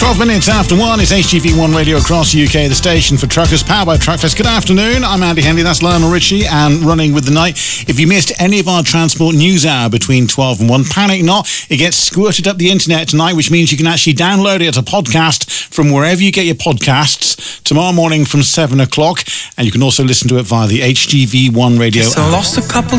12 minutes after 1, it's HGV1 Radio across the UK, the station for truckers, powered by Truckfest. Good afternoon, I'm Andy Henley, that's Lionel Richie, and Running with the Night. If you missed any of our transport news hour between 12 and 1, panic not, it gets squirted up the internet tonight, which means you can actually download it as a podcast from wherever you get your podcasts tomorrow morning from 7 o'clock, and you can also listen to it via the HGV1 Radio I lost a couple